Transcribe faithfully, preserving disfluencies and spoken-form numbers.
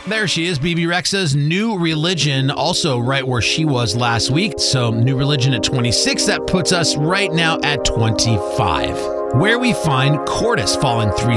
There she is, Bebe Rexha's New Religion, also right where she was last week. So New Religion at twenty-six, that puts us right now at twenty-five. Where we find Cordis falling three